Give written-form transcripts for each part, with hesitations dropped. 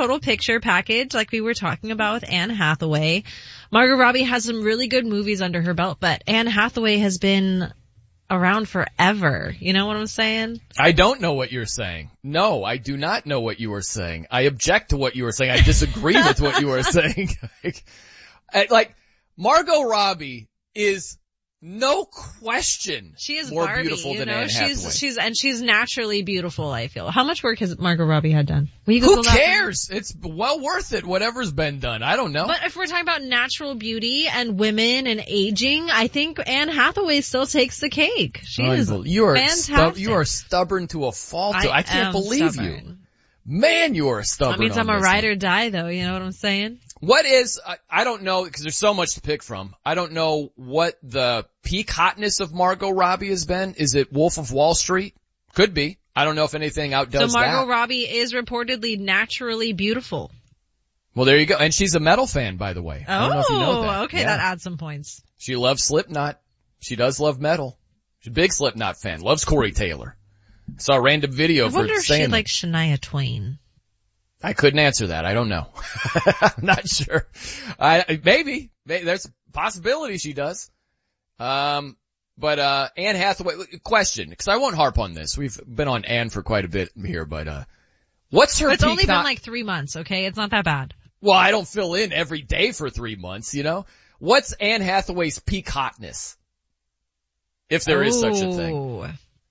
total picture package like we were talking about with Anne Hathaway. Margot Robbie has some really good movies under her belt, but Anne Hathaway has been around forever. You know what I'm saying? I don't know what you're saying. No, I do not know what you are saying. I object to what you are saying. I disagree with what you are saying. Like, Margot Robbie is no question she is more Barbie, beautiful than Anne Hathaway. She's naturally beautiful, I feel. How much work has Margot Robbie had done? Who cares? It's well worth it, whatever's been done. I don't know. But if we're talking about natural beauty and women and aging, I think Anne Hathaway still takes the cake. She is fantastic. You are stubborn to a fault. I can't believe stubborn. you. Man, you are stubborn. That means I'm a ride or die, though. You know what I'm saying? What is, I don't know, because there's so much to pick from. I don't know what the peak hotness of Margot Robbie has been. Is it Wolf of Wall Street? Could be. I don't know if anything outdoes that. So Margot Robbie is reportedly naturally beautiful. Well, there you go. And she's a metal fan, by the way. I don't know if you know that. Okay, that adds some points. She loves Slipknot. She does love metal. She's a big Slipknot fan. Loves Corey Taylor. Saw a random video of her saying I wonder if she likes Shania Twain. I couldn't answer that. I don't know. I'm not sure. Maybe. There's a possibility she does. But Anne Hathaway, question, because I won't harp on this. We've been on Anne for quite a bit here, but, what's her peak? It's only been like 3 months, okay? It's not that bad. Well, I don't fill in every day for 3 months, you know? What's Anne Hathaway's peak hotness? If there is such a thing.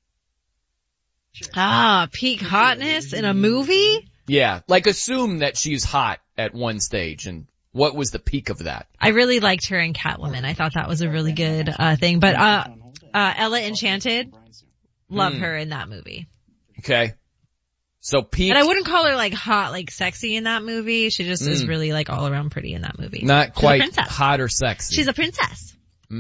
Peak hotness in a movie? Yeah, like assume that she's hot at one stage, and what was the peak of that? I really liked her in Catwoman. I thought that was a really good thing. But Ella Enchanted, love her in that movie. Okay. So peak. And I wouldn't call her like hot, like sexy in that movie. She just is really like all around pretty in that movie. Not quite hot or sexy. She's a princess.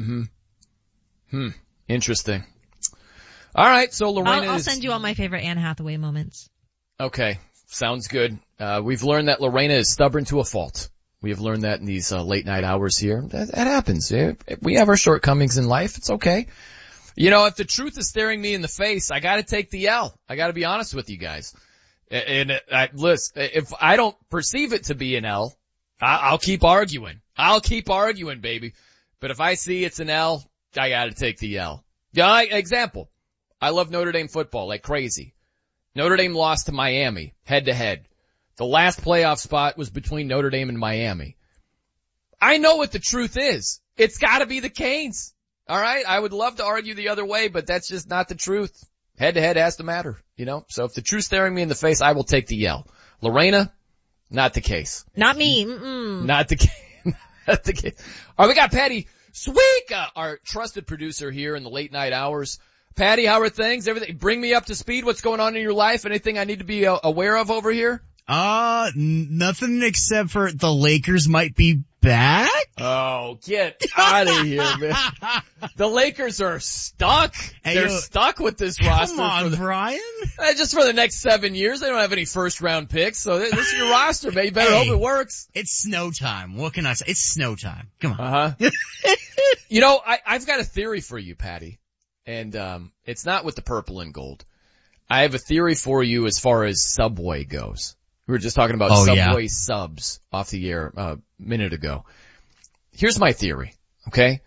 Interesting. All right, so Lorena I'll send you all my favorite Anne Hathaway moments. Okay. Sounds good. We've learned that Lorena is stubborn to a fault. We have learned that in these late night hours here. That happens. We have our shortcomings in life. It's okay. You know, if the truth is staring me in the face, I gotta take the L. I gotta be honest with you guys. And listen, if I don't perceive it to be an L, I'll keep arguing. I'll keep arguing, baby. But if I see it's an L, I gotta take the L. Yeah, example. I love Notre Dame football like crazy. Notre Dame lost to Miami, head to head. The last playoff spot was between Notre Dame and Miami. I know what the truth is. It's gotta be the Canes. Alright? I would love to argue the other way, but that's just not the truth. Head to head has to matter, you know? So if the truth's staring me in the face, I will take the L. Lorena, not the case. Not me. Not the case. Not the case. Alright, we got Patty Sweeka, our trusted producer here in the late night hours. Patty, how are things? Everything? Bring me up to speed. What's going on in your life? Anything I need to be aware of over here? Nothing except for the Lakers might be back. Oh, get out of here, man. The Lakers are stuck. They're stuck with this roster. Come on, Brian. Just for the next 7 years. They don't have any first round picks. So this is your roster, man. You better hope it works. It's snow time. What can I say? It's snow time. Come on. You know, I've got a theory for you, Patty. And, it's not with the purple and gold. I have a theory for you as far as Subway goes. We were just talking about Subway subs off the air a minute ago. Here's my theory, okay?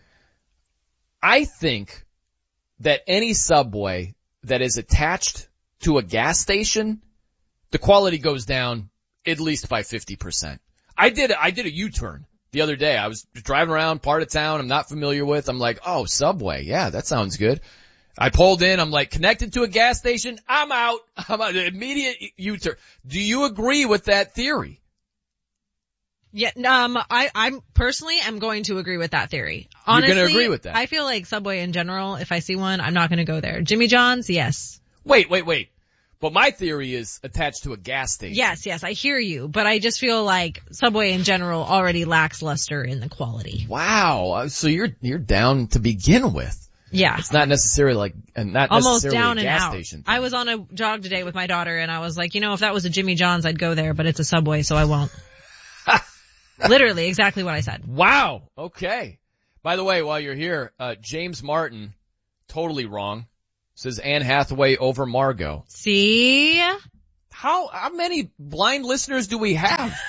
I think that any Subway that is attached to a gas station, the quality goes down at least by 50%. I did a U-turn the other day. I was driving around part of town I'm not familiar with. I'm like, oh, Subway. Yeah, that sounds good. I pulled in. I'm like, connected to a gas station. I'm out. Immediate U-turn. Do you agree with that theory? Yeah, I'm personally am going to agree with that theory. Honestly, you're going to agree with that? I feel like Subway in general, if I see one, I'm not going to go there. Jimmy John's, yes. Wait. But my theory is attached to a gas station. Yes, I hear you, but I just feel like Subway in general already lacks luster in the quality. Wow. So you're down to begin with. Yeah. It's not necessarily like, not almost necessarily down a and gas out. station thing. I was on a jog today with my daughter and I was like, you know, if that was a Jimmy John's, I'd go there, but it's a Subway, so I won't. Literally, exactly what I said. Wow. Okay. By the way, while you're here, James Martin, totally wrong. Says Anne Hathaway over Margot. See? how many blind listeners do we have?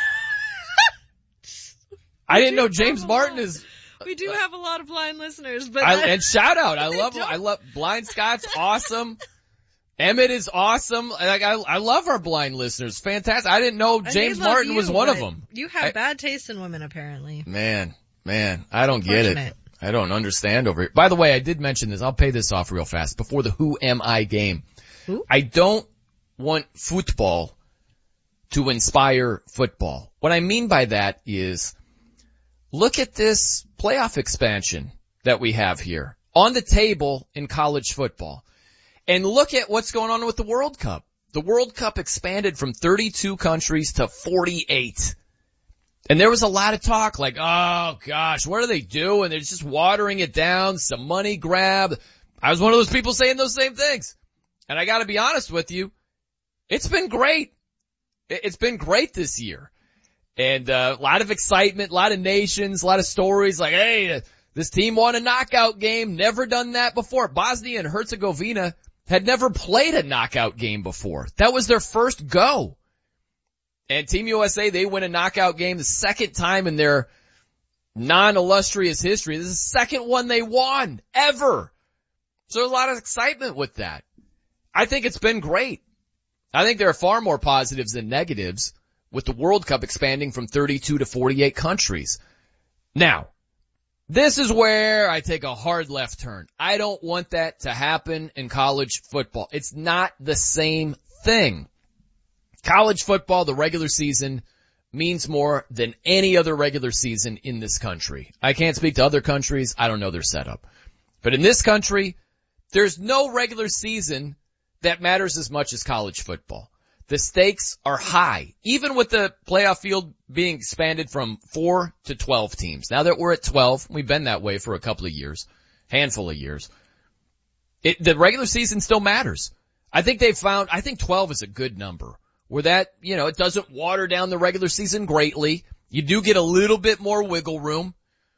I didn't know James Martin is. We do have a lot of blind listeners, but and shout out, I love Blind Scott's awesome. Emmett is awesome. Like I love our blind listeners. Fantastic. I didn't know James Martin was one of them. You have bad taste in women, apparently. Man, I don't get it. I don't understand over here. By the way, I did mention this. I'll pay this off real fast before the Who Am I game. Who? I don't want football to inspire football. What I mean by that is, look at this playoff expansion that we have here on the table in college football. And look at what's going on with the World Cup. The World Cup expanded from 32 countries to 48. And there was a lot of talk like, oh gosh, what are they doing? They're just watering it down, some money grab. I was one of those people saying those same things. And I gotta be honest with you, it's been great. It's been great this year. And a lot of excitement, a lot of nations, a lot of stories like, hey, this team won a knockout game, never done that before. Bosnia and Herzegovina had never played a knockout game before. That was their first go. And Team USA, they win a knockout game the second time in their non-illustrious history. This is the second one they won ever. So there's a lot of excitement with that. I think it's been great. I think there are far more positives than negatives with the World Cup expanding from 32 to 48 countries. Now, this is where I take a hard left turn. I don't want that to happen in college football. It's not the same thing. College football, the regular season, means more than any other regular season in this country. I can't speak to other countries. I don't know their setup. But in this country, there's no regular season that matters as much as college football. The stakes are high, even with the playoff field being expanded from 4 to 12 teams. Now that we're at 12, we've been that way for a couple of years, handful of years. The regular season still matters. I think 12 is a good number where that, it doesn't water down the regular season greatly. You do get a little bit more wiggle room,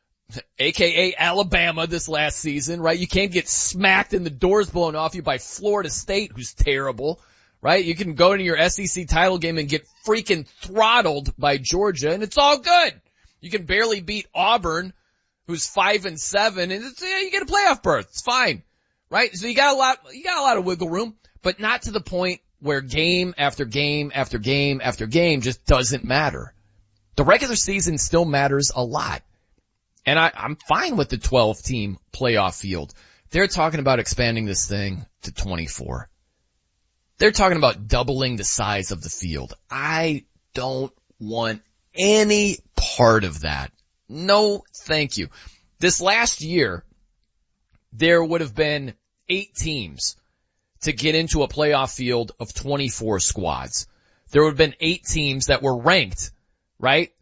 aka Alabama this last season, right? You can't get smacked and the doors blown off you by Florida State, who's terrible. Right? You can go into your SEC title game and get freaking throttled by Georgia, and it's all good. You can barely beat Auburn, who's 5-7, and you get a playoff berth. It's fine. Right? So you got a lot of wiggle room, but not to the point where game after game after game after game just doesn't matter. The regular season still matters a lot. And I'm fine with the 12-team playoff field. They're talking about expanding this thing to 24. They're talking about doubling the size of the field. I don't want any part of that. No, thank you. This last year, there would have been 8 teams to get into a playoff field of 24 squads. There would have been 8 teams that were ranked, right?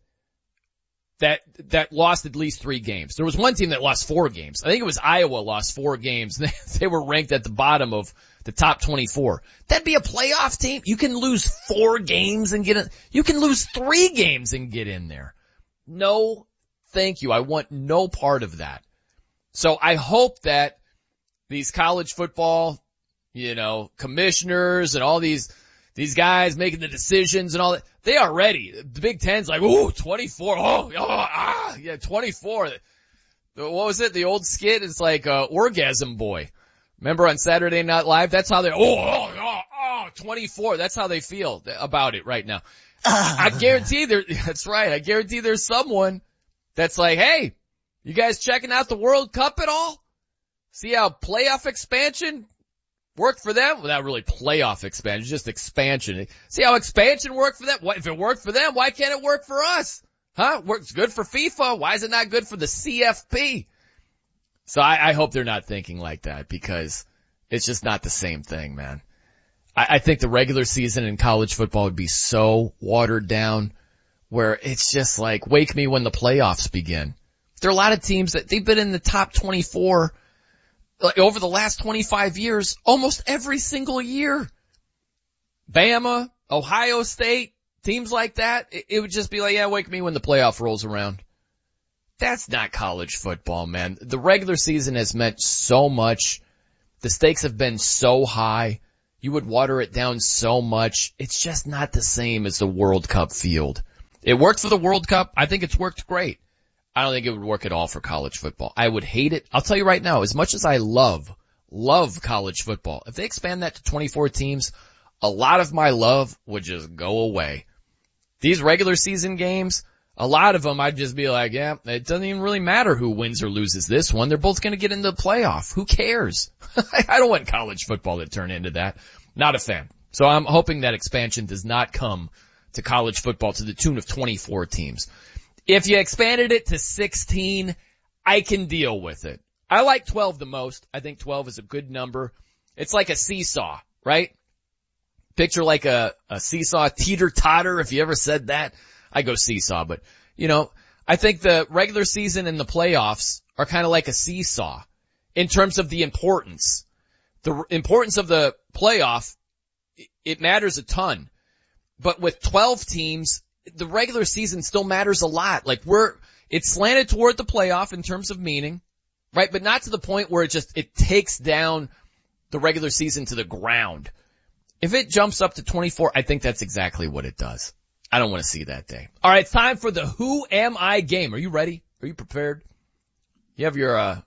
That lost at least 3 games. There was one team that lost 4 games. I think it was Iowa lost 4 games. They were ranked at the bottom of the top 24. That'd be a playoff team. You can lose 4 games and get in. You can lose 3 games and get in there. No, thank you. I want no part of that. So I hope that these college football, commissioners and all these guys making the decisions and all that, they are ready. The Big Ten's like, ooh, 24. 24. What was it? The old skit is like, Orgasm Boy. Remember on Saturday Night Live? That's how 24. That's how they feel about it right now. I guarantee that's right. I guarantee there's someone that's like, hey, you guys checking out the World Cup at all? See how playoff expansion worked for them? Well, not really playoff expansion, just expansion. See how expansion worked for them? If it worked for them, why can't it work for us? Huh? Works good for FIFA. Why is it not good for the CFP? So I hope they're not thinking like that because it's just not the same thing, man. I think the regular season in college football would be so watered down where it's just like, wake me when the playoffs begin. There are a lot of teams that they've been in the top 24 over the last 25 years, almost every single year. Bama, Ohio State, teams like that, it would just be like, yeah, wake me when the playoff rolls around. That's not college football, man. The regular season has meant so much. The stakes have been so high. You would water it down so much. It's just not the same as the World Cup field. It worked for the World Cup. I think it's worked great. I don't think it would work at all for college football. I would hate it. I'll tell you right now, as much as I love college football, if they expand that to 24 teams, a lot of my love would just go away. These regular season games, a lot of them I'd just be like, yeah, it doesn't even really matter who wins or loses this one. They're both going to get into the playoff. Who cares? I don't want college football to turn into that. Not a fan. So I'm hoping that expansion does not come to college football to the tune of 24 teams. If you expanded it to 16, I can deal with it. I like 12 the most. I think 12 is a good number. It's like a seesaw, right? Picture like a seesaw, teeter-totter, if you ever said that. I go seesaw, but, I think the regular season and the playoffs are kind of like a seesaw in terms of the importance. The importance of the playoff, it matters a ton. But with 12 teams, the regular season still matters a lot. Like it's slanted toward the playoff in terms of meaning, right? But not to the point where it takes down the regular season to the ground. If it jumps up to 24, I think that's exactly what it does. I don't want to see that day. All right, it's time for the Who Am I game. Are you ready? Are you prepared? You have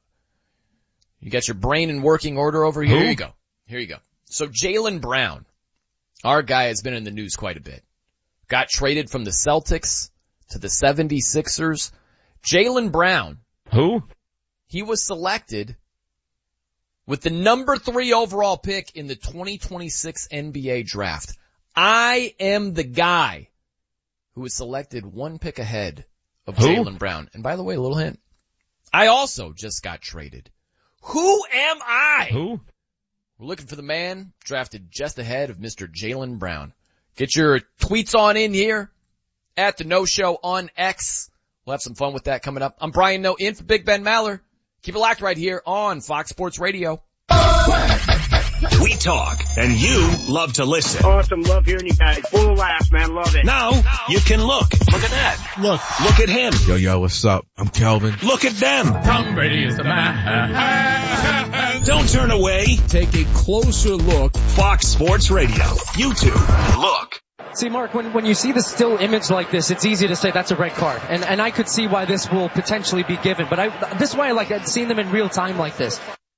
you got your brain in working order over here? Here you go. So Jaylen Brown, our guy, has been in the news quite a bit. Got traded from the Celtics to the 76ers. Jaylen Brown. Who? He was selected with the number 3 overall pick in the 2026 NBA draft. I am the guy who was selected 1 pick ahead of Jaylen Brown. And by the way, a little hint. I also just got traded. Who am I? Who? We're looking for the man drafted just ahead of Mr. Jaylen Brown. Get your tweets on in here at the No Show on X. We'll have some fun with that coming up. I'm Brian Noe in for Big Ben Maller. Keep it locked right here on Fox Sports Radio. We talk, and you love to listen. Awesome. Love hearing you guys. Full of laughs, man. Love it. Now, you can look. Look at that. Look at him. Yo, what's up? I'm Kelvin. Look at them. Tom Brady is the man. Don't turn away. Take a closer look. Fox Sports Radio. YouTube. Look. See, Mark, when you see the still image like this, it's easy to say that's a red card. And I could see why this will potentially be given. But this is why I like seeing them in real time like this.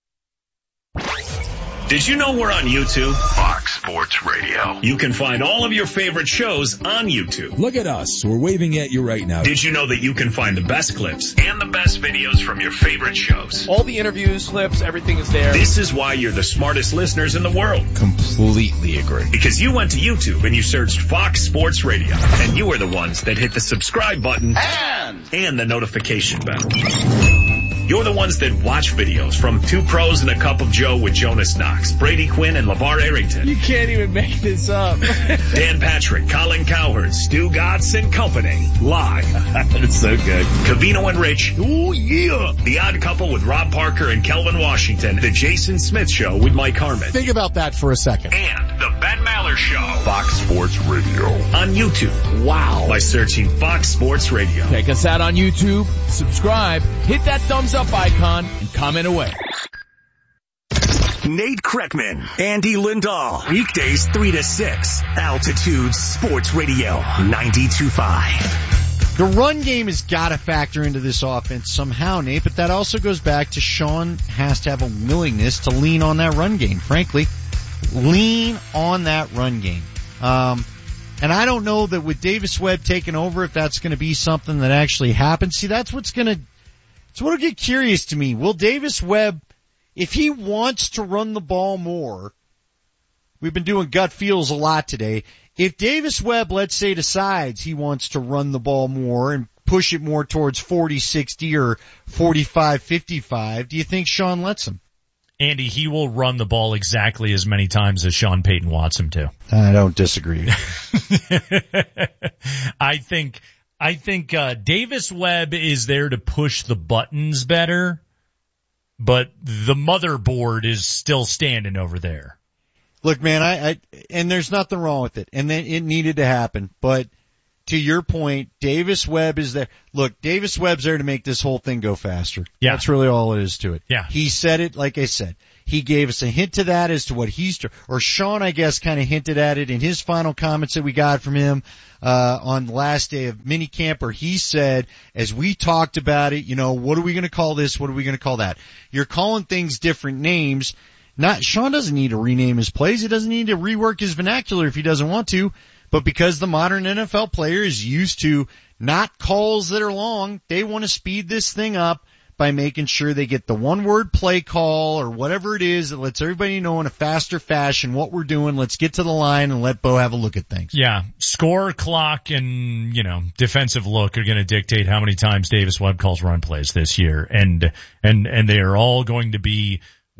Did you know we're on YouTube? Fox Sports Radio. You can find all of your favorite shows on YouTube. Look at us. We're waving at you right now. Did you know that you can find the best clips and the best videos from your favorite shows? All the interviews, clips, everything is there. This is why you're the smartest listeners in the world. Completely agree. Because you went to YouTube and you searched Fox Sports Radio. And you are the ones that hit the subscribe button and the notification bell. You're the ones that watch videos from Two Pros and a Cup of Joe with Jonas Knox, Brady Quinn, and LeVar Arrington. You can't even make this up. Dan Patrick, Colin Cowherd, Stu Gatz and Company. Live. It's so good. Covino and Rich. Oh, yeah. The Odd Couple with Rob Parker and Kelvin Washington. The Jason Smith Show with Mike Harmon. Think about that for a second. And the Ben Maller Show. Fox Sports Radio. On YouTube. Wow. By searching Fox Sports Radio. Check us out on YouTube, subscribe, hit that thumbs up icon, and comment away. Nate Kreckman, Andy Lindahl. Weekdays 3 to 6. Altitude Sports Radio 92.5. The run game has got to factor into this offense somehow, Nate, but that also goes back to Sean has to have a willingness to lean on that run game, frankly. Lean on that run game. And I don't know that with Davis Webb taking over, if that's going to be something that actually happens. See, that's what'll get curious to me. Will Davis Webb, if he wants to run the ball more, we've been doing gut feels a lot today. If Davis Webb, let's say, decides he wants to run the ball more and push it more towards 40-60 or 45-55, do you think Sean lets him? Andy, he will run the ball exactly as many times as Sean Payton wants him to. I don't disagree. I think Davis Webb is there to push the buttons better, but the motherboard is still standing over there. Look, man, and there's nothing wrong with it, and then it needed to happen, but to your point, Davis Webb is there. Look, Davis Webb's there to make this whole thing go faster. Yeah. That's really all it is to it. Yeah. He said it, like I said. He gave us a hint to that as to what or Sean, I guess, kind of hinted at it in his final comments that we got from him, on the last day of minicamp, where he said, as we talked about it, what are we going to call this? What are we going to call that? You're calling things different names. Sean doesn't need to rename his plays. He doesn't need to rework his vernacular if he doesn't want to. But because the modern NFL player is used to not calls that are long, they want to speed this thing up by making sure they get the one-word play call or whatever it is that lets everybody know in a faster fashion what we're doing. Let's get to the line and let Bo have a look at things. Yeah, score, clock, and, defensive look are going to dictate how many times Davis Webb calls run plays this year. And they are all going to be,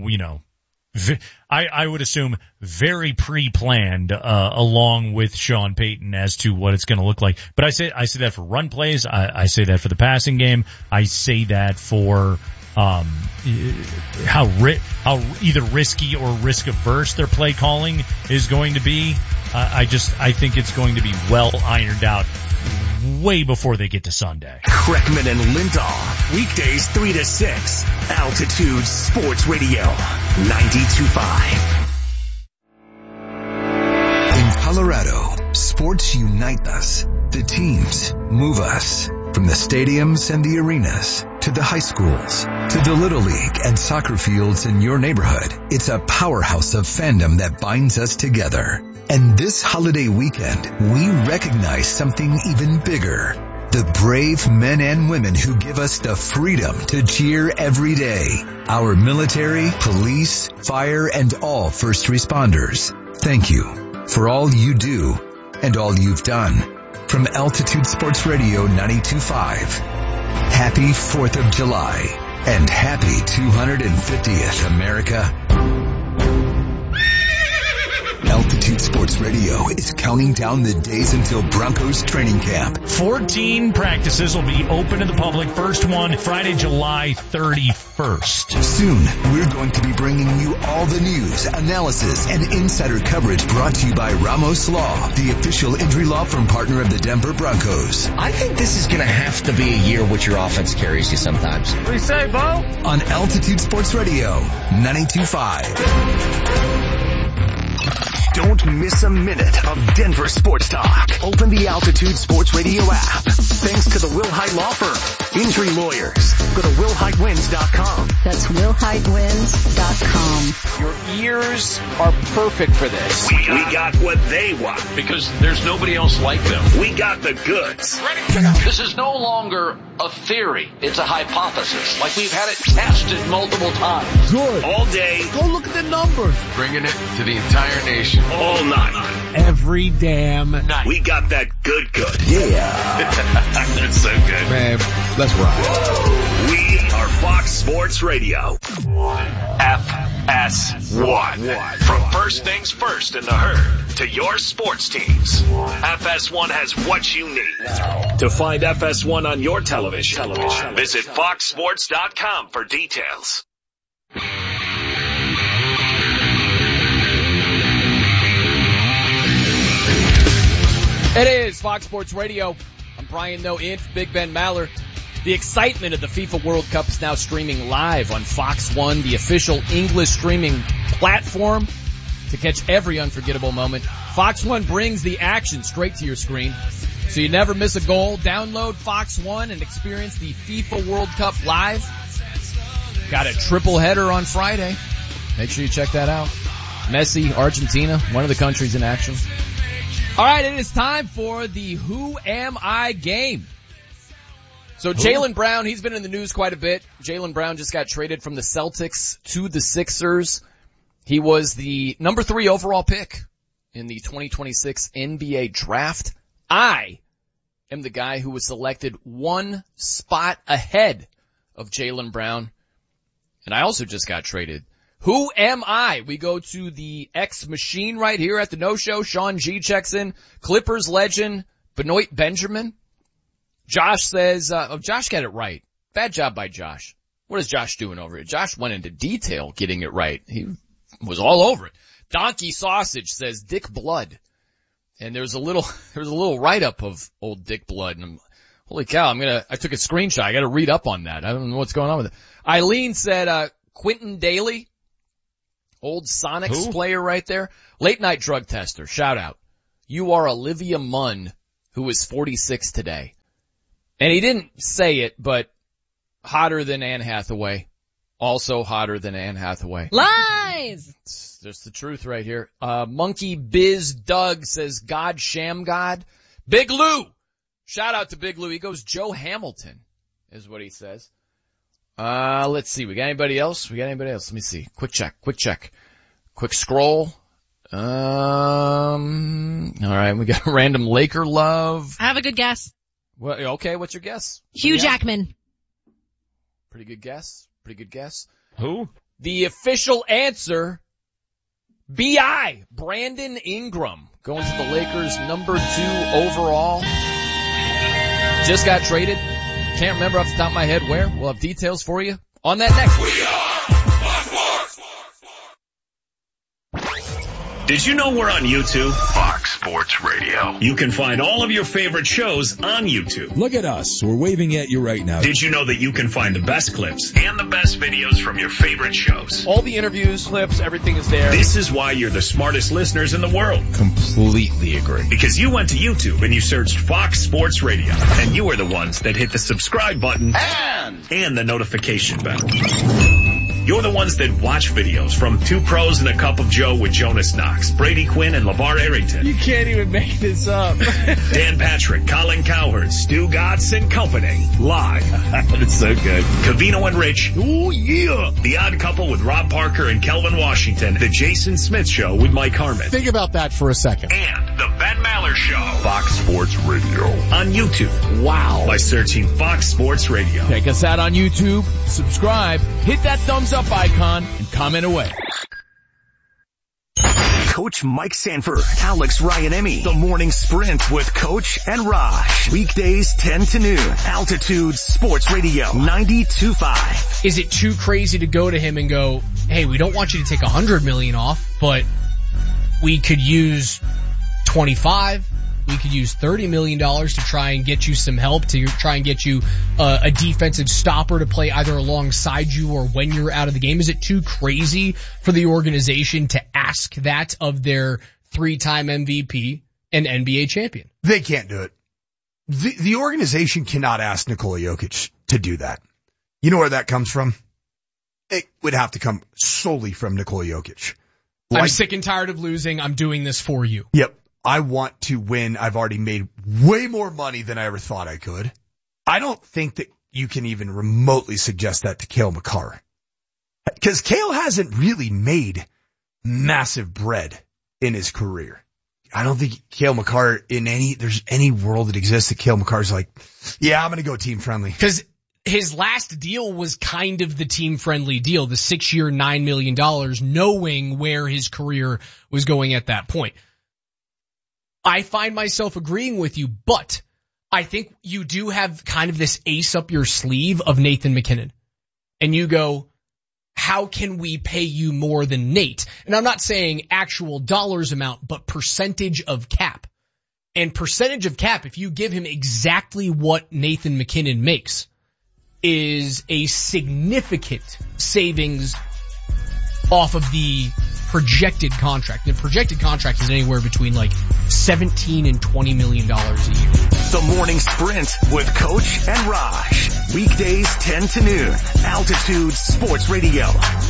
I would assume very pre-planned, along with Sean Payton as to what it's going to look like. But I say that for run plays. I say that for the passing game. I say that for, how either risky or risk averse their play calling is going to be. I think it's going to be well ironed out way before they get to Sunday. Kreckman and Lindahl, weekdays 3 to 6, Altitude Sports Radio, 92.5. In Colorado, sports unite us. The teams move us. From the stadiums and the arenas, to the high schools, to the Little League and soccer fields in your neighborhood, it's a powerhouse of fandom that binds us together. And this holiday weekend, we recognize something even bigger. The brave men and women who give us the freedom to cheer every day. Our military, police, fire, and all first responders. Thank you for all you do and all you've done. From Altitude Sports Radio 92.5, happy 4th of July and happy 250th, America. Altitude Sports Radio is counting down the days until Broncos training camp. 14 practices will be open to the public. First one, Friday, July 31st. Soon, we're going to be bringing you all the news, analysis, and insider coverage brought to you by Ramos Law, the official injury law firm partner of the Denver Broncos. I think this is going to have to be a year which your offense carries you sometimes. What do you say, Bo? On Altitude Sports Radio, 92.5. Don't miss a minute of Denver sports talk. Open the Altitude Sports Radio app. Thanks to the Wilhite Law Firm. Injury lawyers. Go to WilhiteWins.com. That's WilhiteWins.com. Your ears are perfect for this. We got what they want. Because there's nobody else like them. We got the goods. This is no longer a theory. It's a hypothesis. Like we've had it tested multiple times. Good. All day. Go look at the numbers. Bringing it to the entire nation. All night. Every damn night. We got that good. Yeah. That's so good. Man, let's rock. We are Fox Sports Radio. FS1. From first things first in the herd to your sports teams. FS1 has what you need. To find FS1 on your television, visit foxsports.com for details. It is Fox Sports Radio. I'm Brian Noe in for Big Ben Maller. The excitement of the FIFA World Cup is now streaming live on Fox One, the official English streaming platform to catch every unforgettable moment. Fox One brings the action straight to your screen, so you never miss a goal. Download Fox One and experience the FIFA World Cup live. Got a triple header on Friday. Make sure you check that out. Messi, Argentina, one of the countries in action. All right, it is time for the Who Am I game. So Jaylen Brown, he's been in the news quite a bit. Jaylen Brown just got traded from the Celtics to the Sixers. He was the number 3 overall pick in the 2026 NBA draft. I am the guy who was selected one spot ahead of Jaylen Brown. And I also just got traded. Who am I? We go to the X machine right here at the No Show. Sean G checks in. Clippers legend Benoit Benjamin. Josh says, Josh got it right. Bad job by Josh. What is Josh doing over here? Josh went into detail getting it right. He was all over it. Donkey Sausage says Dick Blood. And there's a little write-up of old Dick Blood. And holy cow, I took a screenshot. I gotta read up on that. I don't know what's going on with it. Eileen said, Quentin Daly. Old Sonics player right there. Late night drug tester. Shout out. You are Olivia Munn, who is 46 today. And he didn't say it, but hotter than Anne Hathaway. Also hotter than Anne Hathaway. Lies! It's just the truth right here. Monkey Biz Doug says, God Sham God. Big Lou. Shout out to Big Lou. He goes, Joe Hamilton is what he says. Let's see. We got anybody else? Let me see. Quick check. Quick scroll. All right. We got random Laker love. I have a good guess. Well, okay. What's your guess? Hugh Jackman. Pretty good guess. Who? The official answer, B.I. Brandon Ingram, going to the Lakers, number 2 overall. Just got traded. Can't remember off the top of my head where. We'll have details for you on that next week. Did you know we're on YouTube? Fox Sports Radio. You can find all of your favorite shows on YouTube. Look at us. We're waving at you right now. Did you know that you can find the best clips and the best videos from your favorite shows? All the interviews, clips, everything is there. This is why you're the smartest listeners in the world. Completely agree. Because you went to YouTube and you searched Fox Sports Radio. And you are the ones that hit the subscribe button and the notification bell. You're the ones that watch videos from Two Pros and a Cup of Joe with Jonas Knox, Brady Quinn, and LeVar Arrington. You can't even make this up. Dan Patrick, Colin Cowherd, Stu Gatz, and company. Live. That's so good. Covino and Rich. Oh, yeah. The Odd Couple with Rob Parker and Kelvin Washington. The Jason Smith Show with Mike Harmon. Think about that for a second. And the Ben Maller Show. Fox Sports Radio. On YouTube. Wow. By searching Fox Sports Radio. Check us out on YouTube. Subscribe. Hit that thumbs up icon and comment away. Coach Mike Sanford, Alex Ryan-Emmy, The Morning Sprint with Coach and Raj. Weekdays 10 to noon. Altitude Sports Radio 92.5. Is it too crazy to go to him and go, hey, we don't want you to take $100 million off, but we could use 25. We could use $30 million to try and get you some help, to try and get you a defensive stopper to play either alongside you or when you're out of the game. Is it too crazy for the organization to ask that of their 3-time MVP and NBA champion? They can't do it. The organization cannot ask Nikola Jokic to do that. You know where that comes from? It would have to come solely from Nikola Jokic. I'm sick and tired of losing. I'm doing this for you. Yep. I want to win. I've already made way more money than I ever thought I could. I don't think that you can even remotely suggest that to Cale Makar. Because Cale hasn't really made massive bread in his career. I don't think Cale Makar there's any world that exists that Cale Makar's like, yeah, I'm going to go team friendly. Because his last deal was kind of the team friendly deal, the 6-year, $9 million, knowing where his career was going at that point. I find myself agreeing with you, but I think you do have kind of this ace up your sleeve of Nathan McKinnon. And you go, how can we pay you more than Nate? And I'm not saying actual dollars amount, but percentage of cap. And percentage of cap, if you give him exactly what Nathan McKinnon makes, is a significant savings off of the projected contract. The projected contract is anywhere between like $17 and $20 million a year. The Morning Sprint with Coach and Raj. Weekdays 10 to noon. Altitude Sports Radio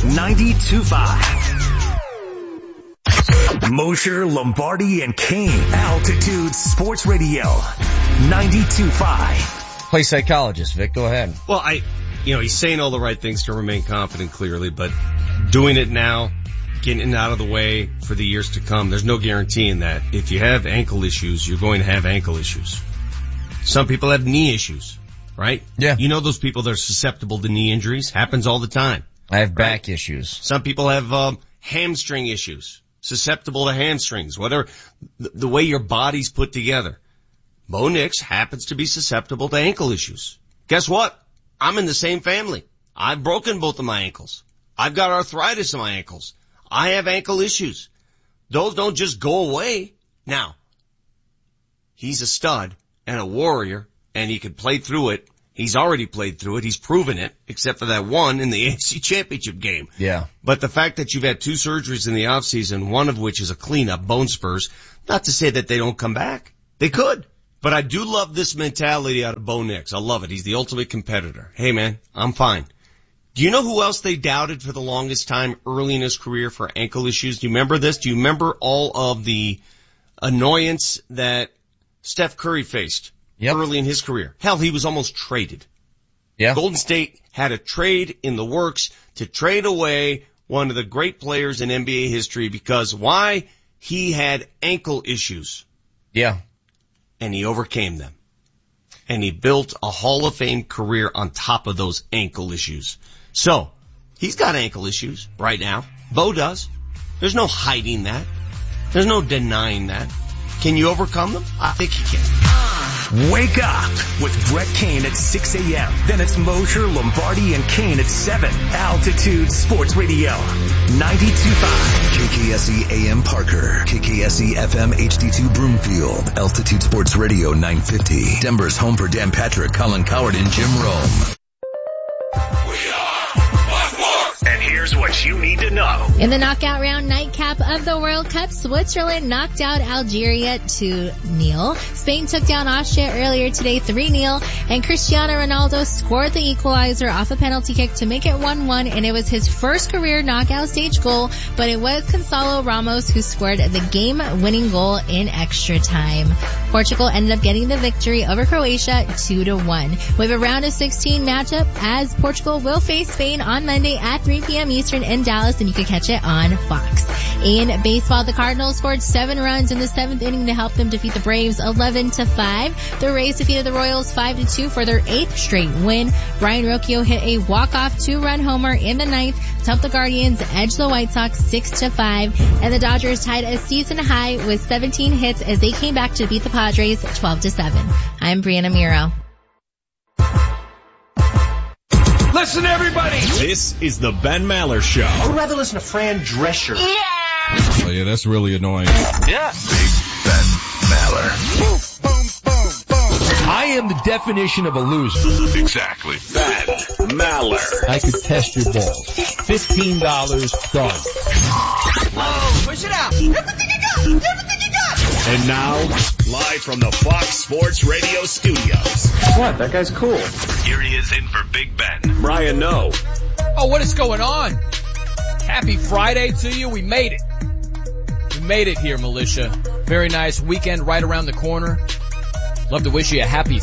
92.5. Mosher, Lombardi, and Kane. Altitude Sports Radio 92.5. Play psychologist, Vic. Go ahead. Well, he's saying all the right things to remain confident, clearly, but doing it now, getting it out of the way for the years to come, there's no guarantee in that. If you have ankle issues, you're going to have ankle issues. Some people have knee issues, right? Yeah. You know those people that are susceptible to knee injuries? Happens all the time. I have back issues. Some people have hamstring issues, susceptible to hamstrings, whatever, the way your body's put together. Bo Nix happens to be susceptible to ankle issues. Guess what? I'm in the same family. I've broken both of my ankles. I've got arthritis in my ankles. I have ankle issues. Those don't just go away. Now, he's a stud and a warrior, and he could play through it He's already played through it. He's proven it, except for that one in the AFC Championship game. Yeah. But the fact that you've had 2 surgeries in the offseason, one of which is a cleanup, bone spurs, not to say that they don't come back. They could. But I do love this mentality out of Bo Nix. I love it. He's the ultimate competitor. Hey man, I'm fine. Do you know who else they doubted for the longest time early in his career for ankle issues? Do you remember this? Do you remember all of the annoyance that Steph Curry faced early in his career? Hell, he was almost traded. Yeah. Golden State had a trade in the works to trade away one of the great players in NBA history because why? He had ankle issues. Yeah. And he overcame them. And he built a Hall of Fame career on top of those ankle issues. So, he's got ankle issues right now. Bo does. There's no hiding that. There's no denying that. Can you overcome them? I think you can. Wake up with Brett Kane at 6 a.m. Then it's Mosher, Lombardi, and Kane at 7. Altitude Sports Radio, 92.5. KKSE AM Parker. KKSE FM HD2 Broomfield. Altitude Sports Radio 950. Denver's home for Dan Patrick, Colin Coward, and Jim Rome. And here's what you need to know. In the knockout round nightcap of the World Cup, Switzerland knocked out Algeria 2-0. Spain took down Austria earlier today 3-0. And Cristiano Ronaldo scored the equalizer off a penalty kick to make it 1-1. And it was his first career knockout stage goal. But it was Gonzalo Ramos who scored the game-winning goal in extra time. Portugal ended up getting the victory over Croatia 2-1. We have a round of 16 matchup as Portugal will face Spain on Monday at 3 p.m. Eastern in Dallas, and you can catch it on Fox. In baseball, the Cardinals scored 7 runs in the 7th inning to help them defeat the Braves 11-5. The Rays defeated the Royals 5-2 for their 8th straight win. Brian Rocchio hit a walk-off 2-run homer in the 9th to help the Guardians edge the White Sox 6-5. And the Dodgers tied a season high with 17 hits as they came back to beat the Padres 12-7. I'm Brianna Miro. Listen, everybody. This is the Ben Maller Show. I would rather listen to Fran Drescher. Yeah. Oh yeah, that's really annoying. Yeah. Big Ben Maller. Boom, boom, boom, boom. I am the definition of a loser. Exactly. Ben Maller. I could test your balls. $15 done. Oh, push it out. Everything you got. Everything you got. And now, live from the Fox Sports Radio studios. What? That guy's cool. Here he is in for Big Ben. Brian Noe. Oh, what is going on? Happy Friday to you. We made it. We made it here, militia. Very nice weekend right around the corner. Love to wish you a happy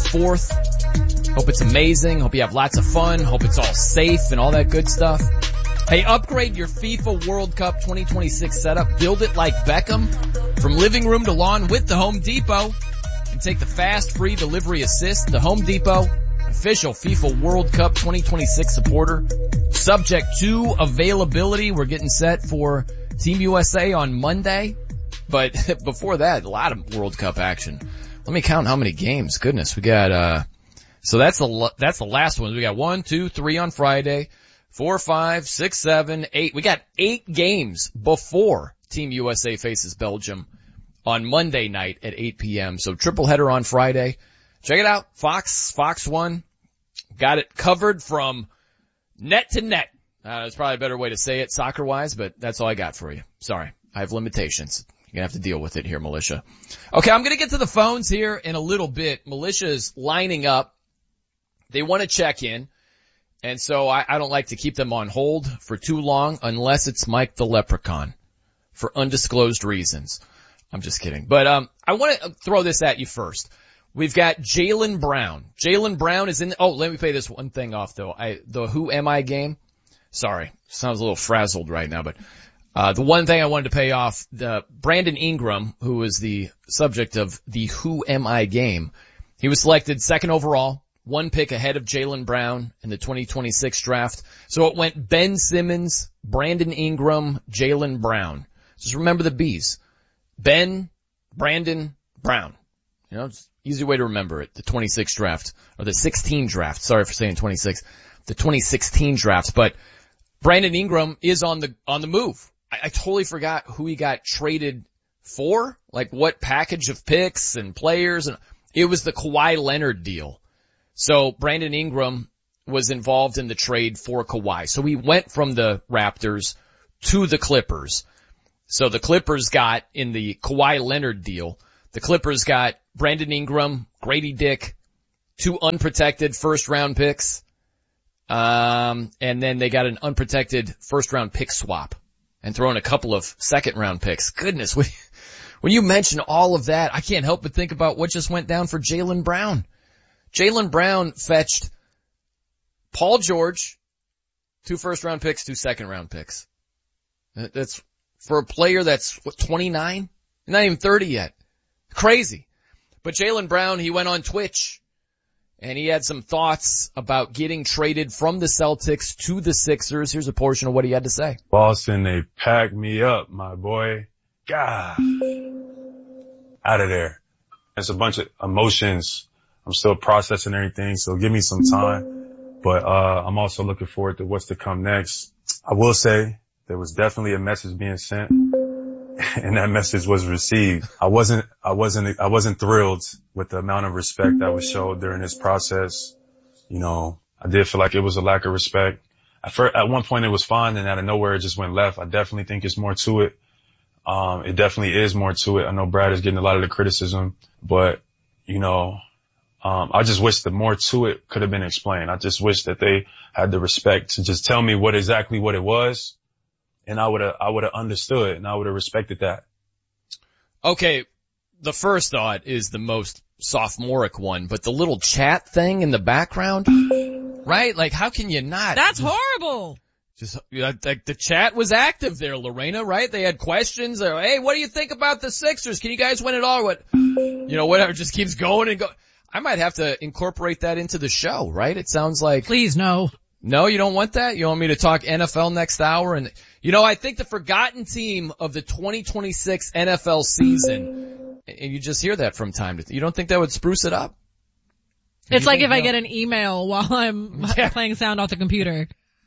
4th. Hope it's amazing. Hope you have lots of fun. Hope it's all safe and all that good stuff. Hey, upgrade your FIFA World Cup 2026 setup. Build it like Beckham. From living room to lawn with the Home Depot. And take the fast, free delivery assist. The Home Depot, official FIFA World Cup 2026 supporter. Subject to availability. We're getting set for Team USA on Monday. But before that, a lot of World Cup action. Let me count how many games. Goodness, we got, so that's the last one. We got 1, 2, 3 on Friday, 4, 5, 6, 7, 8. We got 8 games before Team USA faces Belgium on Monday night at 8 p.m. So triple header on Friday. Check it out. Fox 1. Got it covered from net to net. That's probably a better way to say it soccer wise, but that's all I got for you. Sorry. I have limitations. You're gonna have to deal with it here, militia. Okay, I'm gonna get to the phones here in a little bit. Militia is lining up. They want to check in. And so I don't like to keep them on hold for too long unless it's Mike the Leprechaun for undisclosed reasons. I'm just kidding. But, I want to throw this at you first. We've got Jaylen Brown. Jaylen Brown is in, let me pay this one thing off though. The Who Am I game. Sorry. Sounds a little frazzled right now, but, the one thing I wanted to pay off, Brandon Ingram, who was the subject of the Who Am I game, he was selected 2nd overall, 1 pick ahead of Jaylen Brown in the 2026 draft. So it went Ben Simmons, Brandon Ingram, Jaylen Brown. Just remember the B's. Ben, Brandon, Brown. You know, it's an easy way to remember it. The 26 draft, or the 16 draft. Sorry for saying 26. The 2016 draft. But Brandon Ingram is on the move. I totally forgot who he got traded for, like what package of picks and players, and it was the Kawhi Leonard deal. So Brandon Ingram was involved in the trade for Kawhi. So he went from the Raptors to the Clippers. So the Clippers got, in the Kawhi Leonard deal, the Clippers got Brandon Ingram, Grady Dick, 2 unprotected first-round picks, and then they got an unprotected first-round pick swap and throw in a couple of second-round picks. Goodness, when you mention all of that, I can't help but think about what just went down for Jaylen Brown. Jaylen Brown fetched Paul George, 2 first-round picks, 2 second-round picks. That's for a player that's, 29? Not even 30 yet. Crazy. But Jaylen Brown, he went on Twitch, and he had some thoughts about getting traded from the Celtics to the Sixers. Here's a portion of what he had to say. Boston, they packed me up, my boy. God. Out of there. It's a bunch of emotions. I'm still processing everything, so give me some time. But I'm also looking forward to what's to come next. I will say there was definitely a message being sent, and that message was received. I wasn't thrilled with the amount of respect that was showed during this process. You know, I did feel like it was a lack of respect. At one point it was fine, and out of nowhere it just went left. I definitely think it's more to it. It definitely is more to it. I know Brad is getting a lot of the criticism, but you know, I just wish that more to it could have been explained. I just wish that they had the respect to just tell me what it was, and I would have understood, and I would have respected that. Okay, the first thought is the most sophomoric one, but the little chat thing in the background, right? Like, how can you not? That's horrible. Just, like, the chat was active there, Lorena, right? They had questions. Hey, what do you think about the Sixers? Can you guys win it all? What, you know, whatever, just keeps going and going. I might have to incorporate that into the show, right? It sounds like. Please, no. No, you don't want that? You want me to talk NFL next hour? And, you know, I think the forgotten team of the 2026 NFL season, and you just hear that from time to time. You don't think that would spruce it up? It's like if I get an email while I'm playing sound off the computer.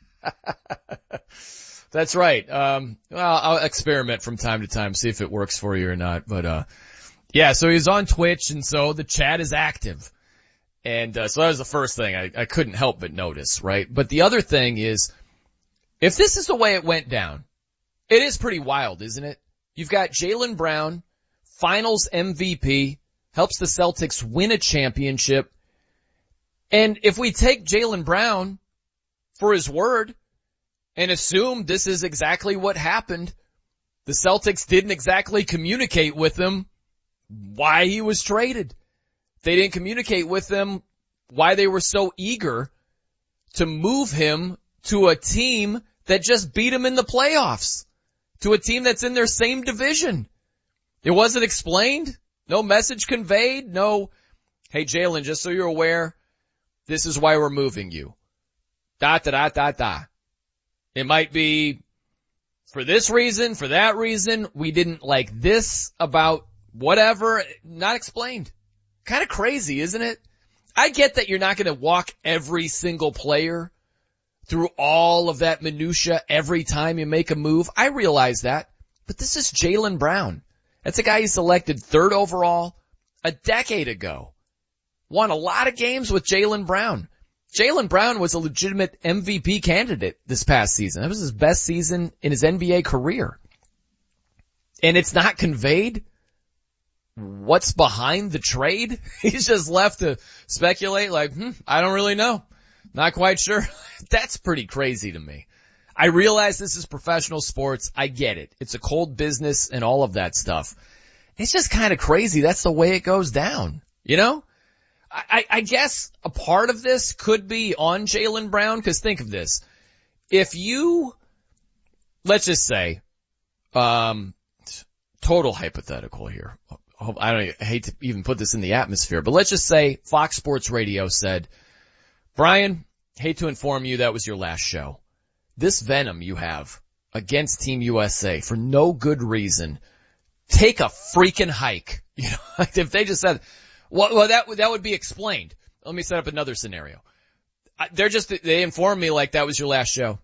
That's right. Well, I'll experiment from time to time, see if it works for you or not. But, yeah, so he's on Twitch, and so the chat is active. And so that was the first thing I couldn't help but notice, right? But the other thing is, if this is the way it went down, it is pretty wild, isn't it? You've got Jaylen Brown, finals MVP, helps the Celtics win a championship. And if we take Jaylen Brown for his word and assume this is exactly what happened, the Celtics didn't exactly communicate with him why he was traded. They didn't communicate with him why they were so eager to move him to a team that just beat him in the playoffs, to a team that's in their same division. It wasn't explained. No message conveyed. No, hey, Jaylen, just so you're aware, this is why we're moving you. ... It might be for this reason, for that reason. We didn't like this about whatever. Not explained. Kind of crazy, isn't it? I get that you're not going to walk every single player through all of that minutia every time you make a move. I realize that. But this is Jaylen Brown. That's a guy you selected 3rd overall a decade ago. Won a lot of games with Jaylen Brown. Jaylen Brown was a legitimate MVP candidate this past season. That was his best season in his NBA career. And it's not conveyed what's behind the trade. He's just left to speculate like, I don't really know. Not quite sure. That's pretty crazy to me. I realize this is professional sports. I get it. It's a cold business and all of that stuff. It's just kind of crazy. That's the way it goes down. You know? I guess a part of this could be on Jaylen Brown, because think of this. If you, let's just say, total hypothetical here. I hate to even put this in the atmosphere, but let's just say Fox Sports Radio said, Brian, hate to inform you that was your last show. This venom you have against Team USA for no good reason, take a freaking hike. You know, like if they just said, well, that would be explained. Let me set up another scenario. They informed me like that was your last show.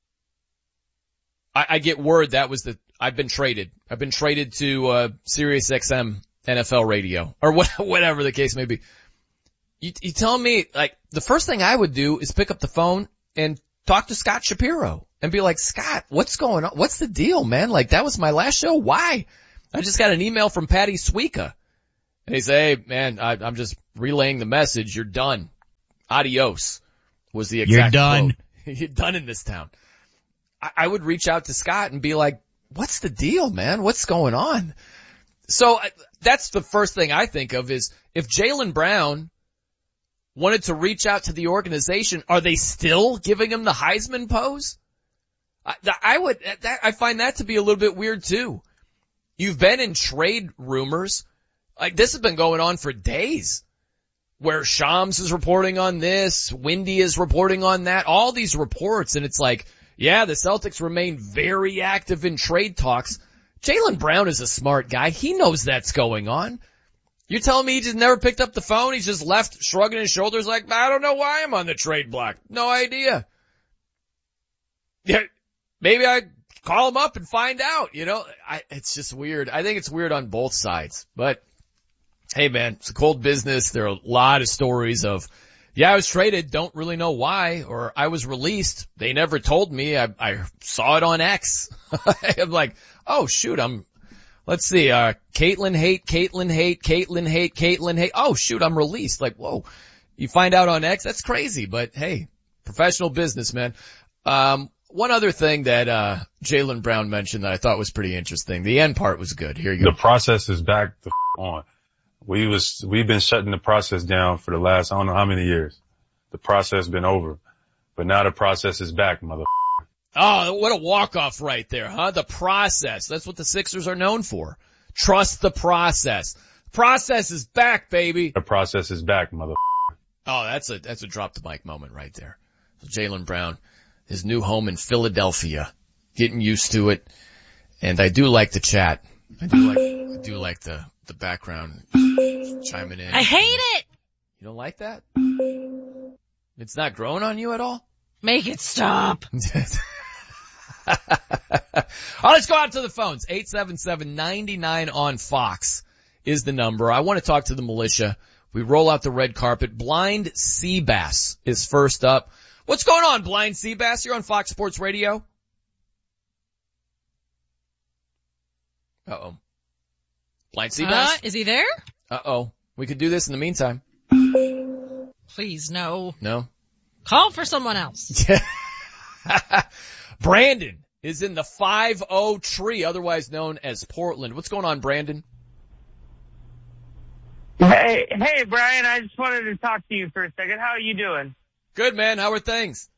I get word that was I've been traded. I've been traded to, Sirius XM NFL radio or whatever the case may be. You telling me, like, the first thing I would do is pick up the phone and talk to Scott Shapiro and be like, Scott, what's going on? What's the deal, man? Like, that was my last show. Why? I just got an email from Patty Suika. And he said, hey, man, I'm just relaying the message. You're done. Adios was the exact You're done. quote. You're done in this town. I would reach out to Scott and be like, what's the deal, man? What's going on? So that's the first thing I think of is if Jaylen Brown wanted to reach out to the organization, are they still giving him the Heisman pose? I find that to be a little bit weird too. You've been in trade rumors. Like, this has been going on for days where Shams is reporting on this, Windy is reporting on that, all these reports. And it's like, yeah, the Celtics remain very active in trade talks. Jaylen Brown is a smart guy. He knows that's going on. You're telling me he just never picked up the phone? He's just left shrugging his shoulders like, I don't know why I'm on the trade block. No idea. Yeah, maybe I call him up and find out, you know. It's just weird. I think it's weird on both sides. But, hey man, it's a cold business. There are a lot of stories of, yeah, I was traded, don't really know why, or I was released. They never told me. I saw it on X. I'm like, oh shoot, let's see, Caitlin hate. Oh shoot, I'm released. Like, whoa. You find out on X, that's crazy, but hey, professional business, man. One other thing that, Jaylen Brown mentioned that I thought was pretty interesting. The end part was good. Here you go. The process is back on. We've been shutting the process down for the last, I don't know how many years. The process been over, but now the process is back, mother. Oh, what a walk-off right there, huh? The process. That's what the Sixers are known for. Trust the process. Process is back, baby. The process is back, mother. Oh, that's a drop the mic moment right there. So Jaylen Brown, his new home in Philadelphia, getting used to it. And I do like the chat. I do like the background chiming in. I hate it. You don't like that? It's not growing on you at all? Make it stop. All right, let's go out to the phones. 877-99 on Fox is the number. I want to talk to the militia. We roll out the red carpet. Blind Seabass is first up. What's going on, Blind Seabass? You're on Fox Sports Radio. Uh-oh. Blind Seabass? Is he there? Uh-oh. We could do this in the meantime. Please, no. No? Call for someone else. Brandon is in the 5-0 tree, otherwise known as Portland. What's going on, Brandon? Hey, Brian, I just wanted to talk to you for a second. How are you doing? Good, man. How are things?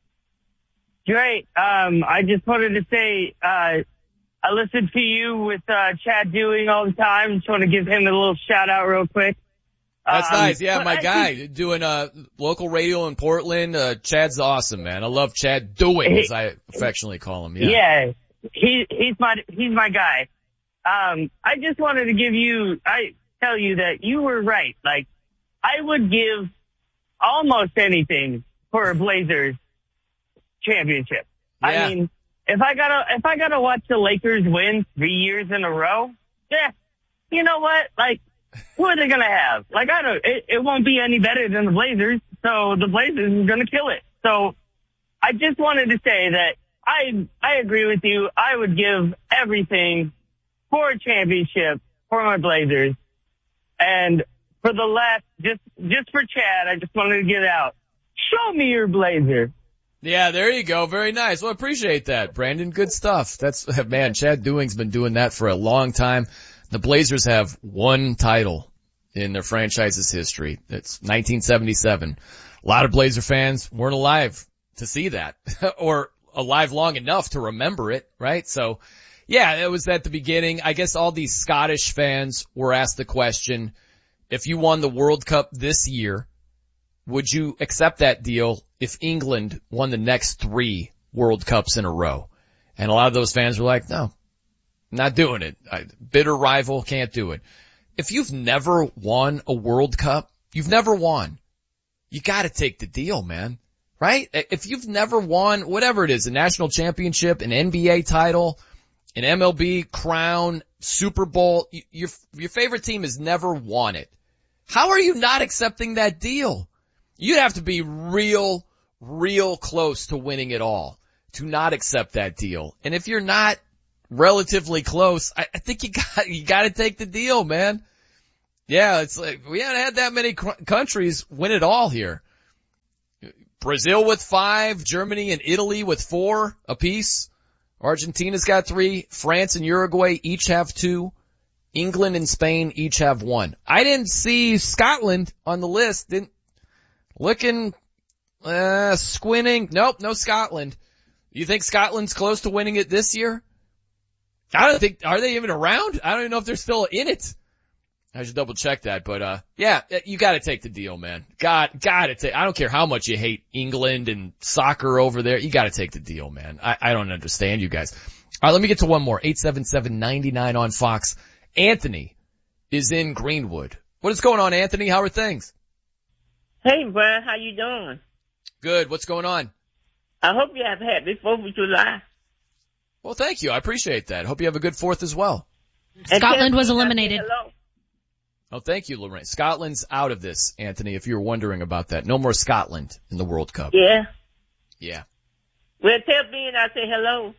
Great. I just wanted to say, I listen to you with, Chad Dewing all the time. Just want to give him a little shout out real quick. That's nice. Yeah, my guy doing, local radio in Portland. Chad's awesome, man. I love Chad Dewing, as I affectionately call him. Yeah. He's my guy. I just wanted to tell you that you were right. Like, I would give almost anything for a Blazers championship. Yeah. I mean, if I gotta watch the Lakers win 3 years in a row, yeah, you know what? Like, who are they gonna have? Like, it won't be any better than the Blazers, so the Blazers are gonna kill it. So, I just wanted to say that I agree with you. I would give everything for a championship for my Blazers. And for the last, just for Chad, I just wanted to get out. Show me your Blazer. Yeah, there you go. Very nice. Well, I appreciate that, Brandon. Good stuff. Man, Chad Dewing's been doing that for a long time. The Blazers have one title in their franchise's history. It's 1977. A lot of Blazer fans weren't alive to see that or alive long enough to remember it, right? So, yeah, it was at the beginning. I guess all these Scottish fans were asked the question, if you won the World Cup this year, would you accept that deal if England won the next 3 World Cups in a row? And a lot of those fans were like, no, not doing it. Bitter rival, can't do it. If you've never won a World Cup, you've never won. You gotta take the deal, man. Right? If you've never won, whatever it is, a national championship, an NBA title, an MLB crown, Super Bowl, your favorite team has never won it. How are you not accepting that deal? You'd have to be real close to winning it all to not accept that deal. And if you're not relatively close, I think you got to take the deal, man. Yeah, it's like we haven't had that many countries win it all here. Brazil with 5, Germany and Italy with 4 apiece. Argentina's got 3, France and Uruguay each have 2, England and Spain each have 1. I didn't see Scotland on the list. Squinting. Nope, no Scotland. You think Scotland's close to winning it this year? I don't think, are they even around? I don't even know if they're still in it. I should double check that, but yeah, you gotta take the deal, man. Gotta take, I don't care how much you hate England and soccer over there, you gotta take the deal, man. I don't understand you guys. Alright, let me get to one more. 877-99 on Fox. Anthony is in Greenwood. What is going on, Anthony? How are things? Hey, Brian, how you doing? Good. What's going on? I hope you have had this 4th of July. Well, thank you. I appreciate that. Hope you have a good 4th as well. Scotland was eliminated. Oh, thank you, Lorraine. Scotland's out of this, Anthony, if you were wondering about that. No more Scotland in the World Cup. Yeah. Yeah. Well, tell Ben I say hello.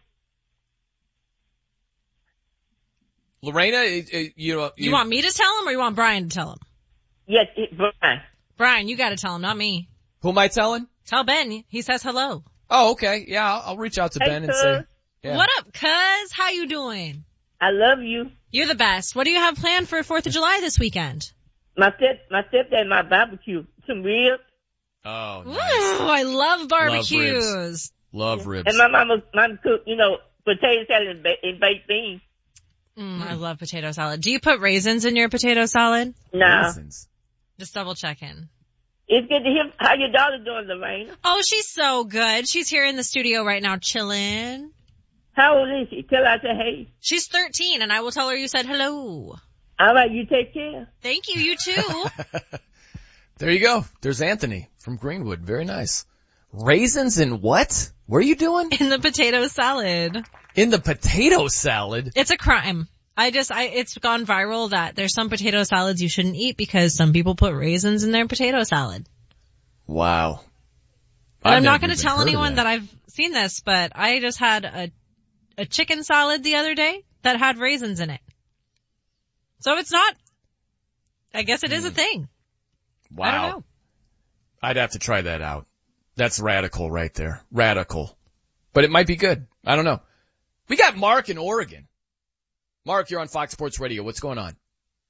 Lorena, you want me to tell him or you want Brian to tell him? Yes, Brian. Brian, you gotta tell him, not me. Who am I telling? Tell Ben. He says hello. Oh, okay. Yeah, I'll reach out to Ben and say, yeah. What up, cuz? How you doing? I love you. You're the best. What do you have planned for 4th of July this weekend? My stepdad, my barbecue. Some ribs. Oh, nice. Ooh, I love barbecues. Love ribs. And my mama cooked, potato salad and baked beans. I love potato salad. Do you put raisins in your potato salad? No. Raisins. Just double checking. It's good to hear. How your daughter doing, Lorraine? Oh, she's so good. She's here in the studio right now chilling. How old is she? Tell her I said hey. She's 13 and I will tell her you said hello. All right, you take care. Thank you, you too. There you go. There's Anthony from Greenwood. Very nice. Raisins in what? What are you doing? In the potato salad. In the potato salad? It's a crime. It's gone viral that there's some potato salads you shouldn't eat because some people put raisins in their potato salad. Wow. And I'm not going to tell anyone that I've seen this, but I just had a chicken salad the other day that had raisins in it. So it's not, I guess it is a thing. Wow. I don't know. I'd have to try that out. That's radical right there. Radical. But it might be good. I don't know. We got Mark in Oregon. Mark, you're on Fox Sports Radio. What's going on?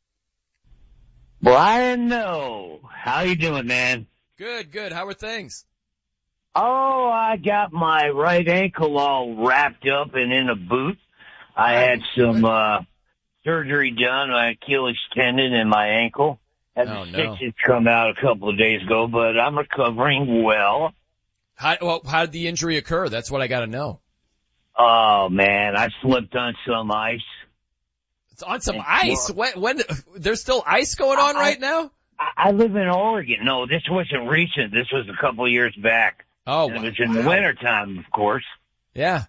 Brian, no. How you doing, man? Good. How are things? Oh, I got my right ankle all wrapped up and in a boot. I had some surgery done, my Achilles tendon in my ankle. Had the stitches come out a couple of days ago, but I'm recovering well. How did the injury occur? That's what I got to know. Oh, man, I slipped on some ice. It's on some ice? When there's still ice going on right now? I live in Oregon. No, this wasn't recent. This was a couple of years back. Oh, and it was in the wintertime, of course. Yeah.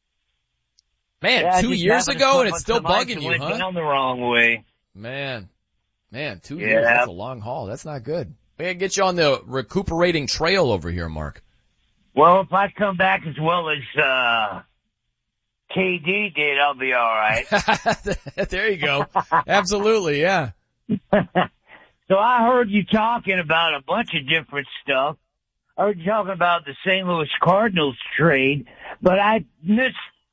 Man, 2 years ago and it's still bugging you, huh? Went down the wrong way. Man, 2 years, that's a long haul. That's not good. We gotta get you on the recuperating trail over here, Mark. Well, if I come back as well as, KD did, I'll be alright. There you go. Absolutely, yeah. So I heard you talking about a bunch of different stuff. I heard you talking about the St. Louis Cardinals trade, but I missed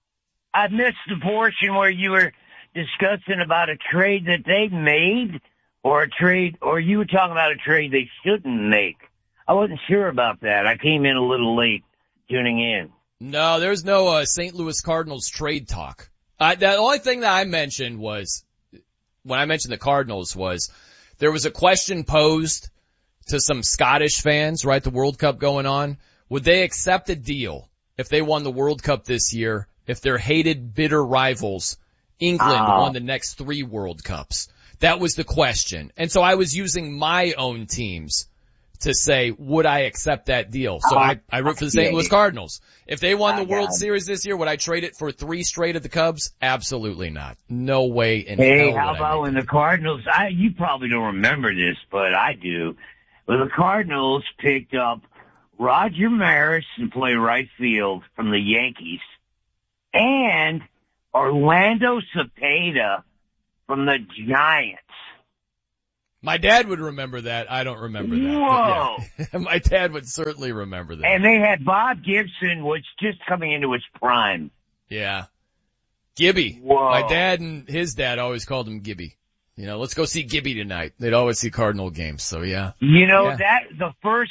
the portion where you were discussing about a trade that they made or you were talking about a trade they shouldn't make. I wasn't sure about that. I came in a little late tuning in. No, there's no St. Louis Cardinals trade talk. The only thing that I mentioned was, when I mentioned the Cardinals, was there was a question posed to some Scottish fans, right, the World Cup going on. Would they accept a deal if they won the World Cup this year, if their hated, bitter rivals, England, won the next 3 World Cups? That was the question. And so I was using my own teams to say, would I accept that deal? So I root for the St. Louis Cardinals. If they won the World Series this year, would I trade it for 3 straight of the Cubs? Absolutely not. No way in hell. Hey, how about when the Cardinals, you probably don't remember this, but I do. Well, the Cardinals picked up Roger Maris to play right field from the Yankees and Orlando Cepeda from the Giants. My dad would remember that. I don't remember that. Whoa! Yeah. My dad would certainly remember that. And they had Bob Gibson, which just coming into his prime. Yeah. Gibby. Whoa. My dad and his dad always called him Gibby. You know, let's go see Gibby tonight. They'd always see Cardinal games, so yeah. You know, yeah. the first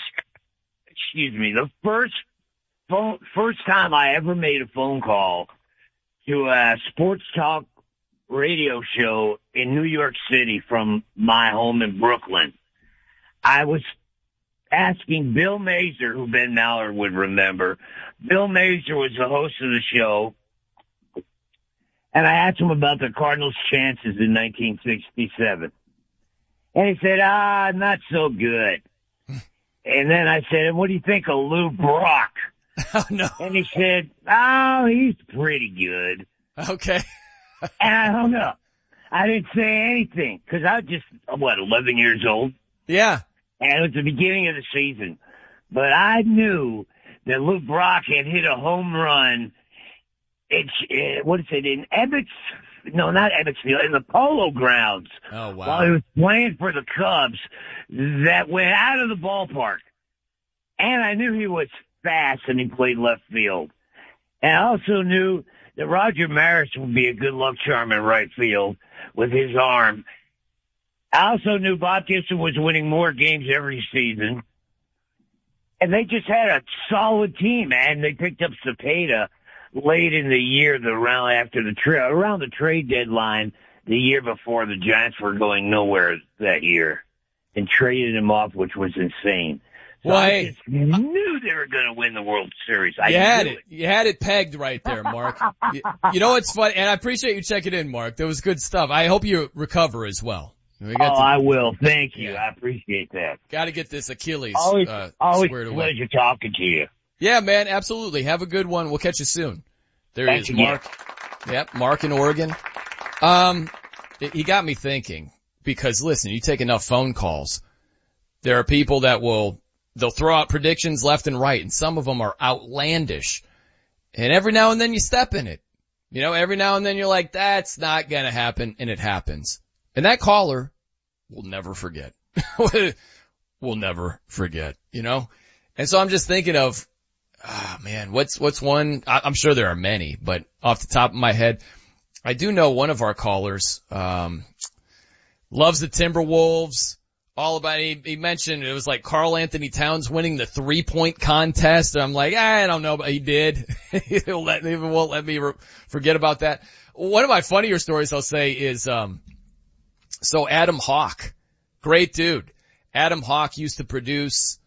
time I ever made a phone call to a sports talk radio show in New York City from my home in Brooklyn, I was asking Bill Mazer, who Ben Maller would remember. Bill Mazer was the host of the show, and I asked him about the Cardinals' chances in 1967. And he said, not so good. And then I said, what do you think of Lou Brock? Oh, no. And he said, he's pretty good. Okay. And I hung up. I didn't say anything because I was just, 11 years old? Yeah. And it was the beginning of the season. But I knew that Lou Brock had hit a home run. In Ebbets? No, not Ebbetsfield, in the Polo Grounds. Oh, wow. While he was playing for the Cubs that went out of the ballpark. And I knew he was fast and he played left field. And I also knew that Roger Maris would be a good luck charm in right field with his arm. I also knew Bob Gibson was winning more games every season. And they just had a solid team, and they picked up Cepeda late in the year, around the trade deadline, the year before the Giants were going nowhere that year, and traded him off, which was insane. So I just knew they were going to win the World Series. You had it pegged right there, Mark. You know what's funny? And I appreciate you checking in, Mark. That was good stuff. I hope you recover as well. I will. Thank you. I appreciate that. Got to get this Achilles always squared away. Pleasure talking to you. Yeah, man, absolutely. Have a good one. We'll catch you soon. There he is, Mark. Yep, Mark in Oregon. He got me thinking because listen, you take enough phone calls. There are people that they'll throw out predictions left and right, and some of them are outlandish. And every now and then you step in it. You know, every now and then you're like, that's not gonna happen, and it happens. And that caller will never forget. Will never forget, you know? And so I'm just thinking of, what's one? I'm sure there are many, but off the top of my head, I do know one of our callers, loves the Timberwolves. All about he mentioned it was like Karl Anthony Towns winning the 3-point contest. And I'm like, I don't know, but he did. He won't let me forget about that. One of my funnier stories I'll say is, so Adam Hawk, great dude. Adam Hawk used to produce,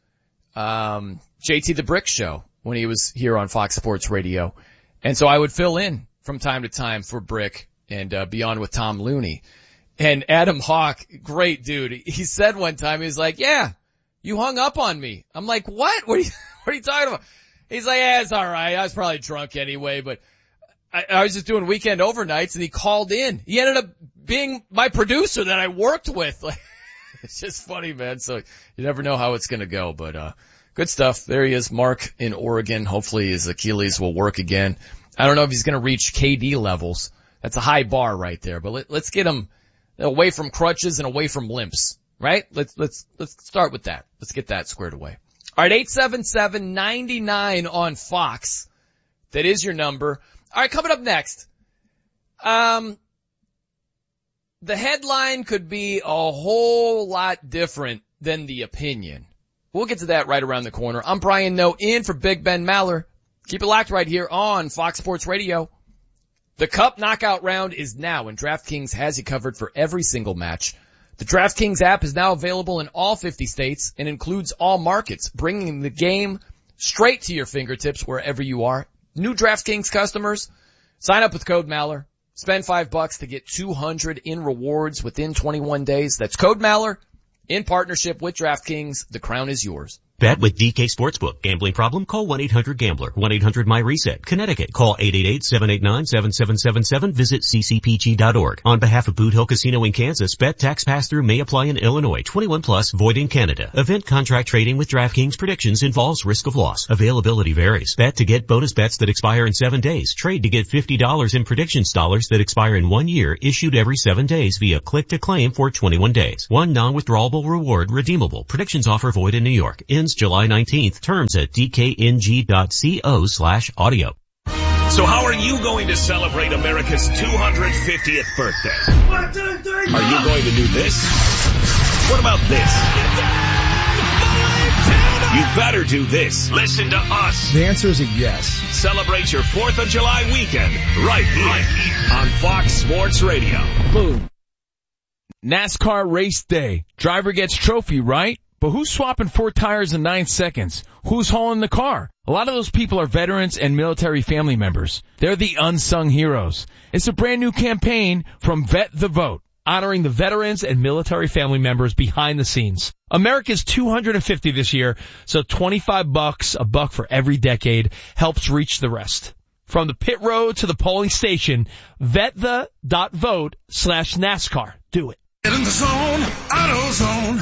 JT the Brick Show when he was here on Fox Sports Radio. And so I would fill in from time to time for Brick and, Beyond with Tom Looney. And Adam Hawk, great dude. He said one time, he was like, yeah, you hung up on me. I'm like, what? What are you talking about? He's like, yeah, it's all right. I was probably drunk anyway, but I was just doing weekend overnights and he called in. He ended up being my producer that I worked with. Like, it's just funny, man. So you never know how it's going to go, but, good stuff. There he is, Mark in Oregon. Hopefully his Achilles will work again. I don't know if he's going to reach KD levels. That's a high bar right there, but let's get him away from crutches and away from limps, right? Let's start with that. Let's get that squared away. All right, 877-99 on Fox. That is your number. All right, coming up next. The headline could be a whole lot different than the opinion. We'll get to that right around the corner. I'm Brian Noe in for Big Ben Maller. Keep it locked right here on Fox Sports Radio. The Cup knockout round is now, and DraftKings has you covered for every single match. The DraftKings app is now available in all 50 states and includes all markets, bringing the game straight to your fingertips wherever you are. New DraftKings customers, sign up with code Maller. Spend $5 to get $200 in rewards within 21 days. That's code Maller in partnership with DraftKings. The crown is yours. Bet with DK Sportsbook. Gambling problem? Call 1-800-GAMBLER. 1-800-MY-RESET. Connecticut. Call 888-789-7777. Visit ccpg.org. On behalf of Boot Hill Casino in Kansas, bet tax pass-through may apply in Illinois. 21 plus, void in Canada. Event contract trading with DraftKings predictions involves risk of loss. Availability varies. Bet to get bonus bets that expire in 7 days. Trade to get $50 in predictions dollars that expire in 1 year, issued every 7 days via click to claim for 21 days. One non-withdrawable reward redeemable. Predictions offer void in New York. Ends July 19th. Terms at dkng.co/audio. So how are you going to celebrate America's 250th birthday? 1, 2, 3, Are you going to do this? What about this? You better do this. Listen to us. The answer is a yes. Celebrate your 4th of July weekend right here on Fox Sports Radio. Boom. NASCAR race day. Driver gets trophy, right? But who's swapping 4 tires in 9 seconds? Who's hauling the car? A lot of those people are veterans and military family members. They're the unsung heroes. It's a brand new campaign from Vet the Vote, honoring the veterans and military family members behind the scenes. America's 250 this year, so $25, $1 for every decade, helps reach the rest. From the pit road to the polling station, VetThe.vote/NASCAR. Do it. Get in the zone, AutoZone.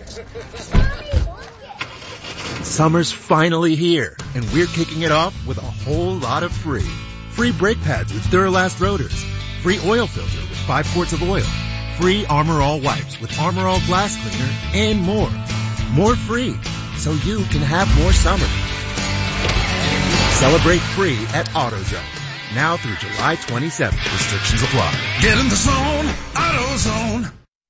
Summer's finally here, and we're kicking it off with a whole lot of free. Free brake pads with Duralast rotors. Free oil filter with 5 quarts of oil. Free Armor All wipes with Armor All glass cleaner, and more. More free, so you can have more summer. Celebrate free at AutoZone. Now through July 27th. Restrictions apply. Get in the zone, AutoZone.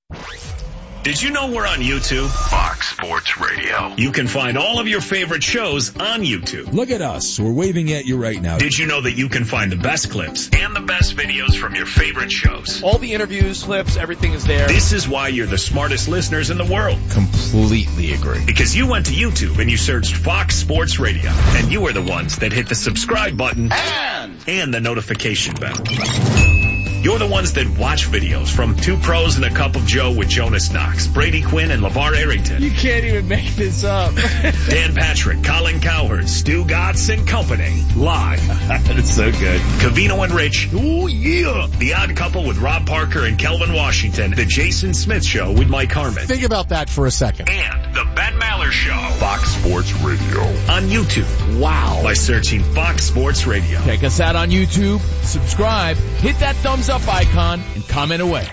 Did you know we're on YouTube? Fox Sports Radio. You can find all of your favorite shows on YouTube. Look at us. We're waving at you right now. Did you know that you can find the best clips and the best videos from your favorite shows? All the interviews, clips, everything is there. This is why you're the smartest listeners in the world. Completely agree. Because you went to YouTube and you searched Fox Sports Radio. And you are the ones that hit the subscribe button and the notification bell. You're the ones that watch videos from Two Pros and a Cup of Joe with Jonas Knox, Brady Quinn, and LeVar Arrington. You can't even make this up. Dan Patrick, Colin Cowherd, Stu Gatz and company. Live. That's so good. Covino and Rich. Oh, yeah. The Odd Couple with Rob Parker and Kelvin Washington. The Jason Smith Show with Mike Harmon. Think about that for a second. And the Ben Maller Show. Fox Sports Radio. On YouTube. Wow. By searching Fox Sports Radio. Check us out on YouTube. Subscribe. Hit that thumbs up icon and comment away.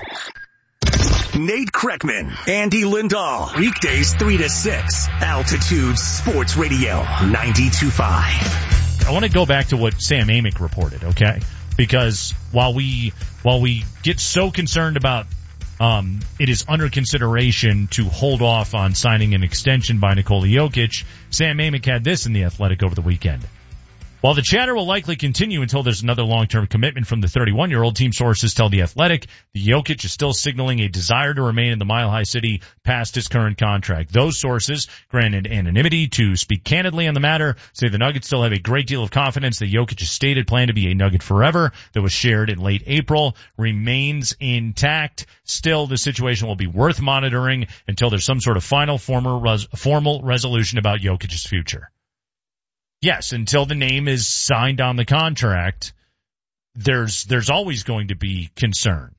Nate Kreckman, Andy Lindahl. Weekdays 3 to 6. Altitude Sports Radio 92.5. I want to go back to what Sam Amick reported, okay? Because while we get so concerned about it is under consideration to hold off on signing an extension by Nikola Jokic, Sam Amick had this in The Athletic over the weekend. While the chatter will likely continue until there's another long-term commitment from the 31-year-old, team sources tell The Athletic the Jokic is still signaling a desire to remain in the Mile High City past his current contract. Those sources, granted anonymity to speak candidly on the matter, say the Nuggets still have a great deal of confidence that Jokic's stated plan to be a Nugget forever that was shared in late April remains intact. Still, the situation will be worth monitoring until there's some sort of final formal resolution about Jokic's future. Yes, until the name is signed on the contract, there's always going to be concern.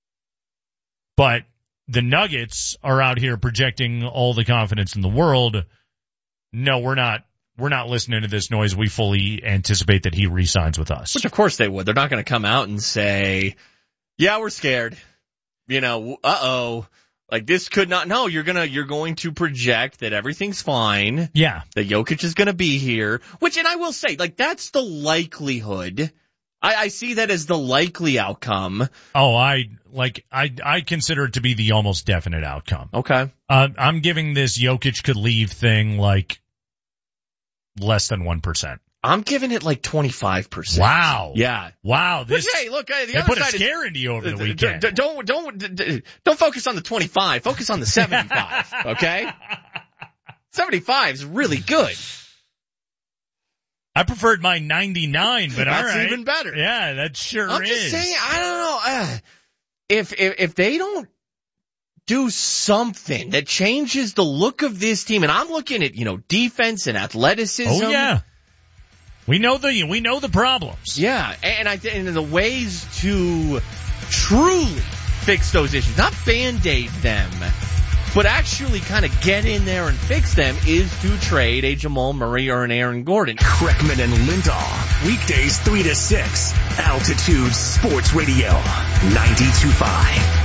But the Nuggets are out here projecting all the confidence in the world. No, we're not listening to this noise. We fully anticipate that he re-signs with us. Which of course they would. They're not going to come out and say, yeah, we're scared. Like this could not, no, you're going to project that everything's fine. Yeah. That Jokic is going to be here, and I will say, like, that's the likelihood. I see that as the likely outcome. Oh, I consider it to be the almost definite outcome. Okay. I'm giving this Jokic could leave thing like less than 1%. I'm giving it like 25%. Wow. Yeah. Wow. Hey, look, the other put side a scare into you over the weekend. Don't focus on the 25. Focus on the 75. Okay? 75 is really good. I preferred my 99, but all right. That's even better. Yeah, that sure is. I'm just saying, I don't know. If they don't do something that changes the look of this team. And I'm looking at, defense and athleticism. Oh yeah. We know the problems. Yeah. And the ways to truly fix those issues, not Band-Aid them, but actually kind of get in there and fix them, is to trade a Jamal Murray or an Aaron Gordon. Kreckman and Lindahl, weekdays 3 to 6, Altitude Sports Radio, 92.5.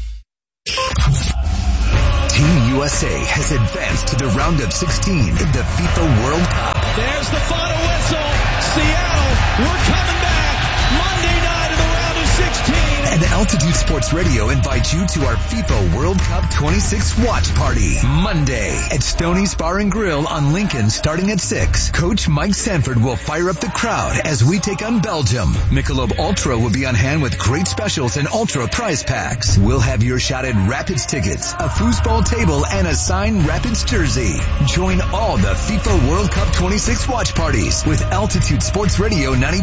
Team USA has advanced to the round of 16 in the FIFA World Cup. There's the final whistle. Seattle, we're coming back. Monday night of the round of 16. And Altitude Sports Radio invites you to our FIFA World Cup 26 watch party. Monday at Stoney's Bar and Grill on Lincoln starting at 6. Coach Mike Sanford will fire up the crowd as we take on Belgium. Michelob Ultra will be on hand with great specials and Ultra prize packs. We'll have your shot at Rapids tickets, a foosball table, and a signed Rapids jersey. Join all the FIFA World Cup 26 watch parties with Altitude Sports Radio 90.